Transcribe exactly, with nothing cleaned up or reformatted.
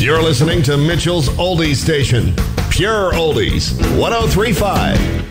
You're listening to Mitchell's Oldies Station. Pure Oldies, one oh three point five.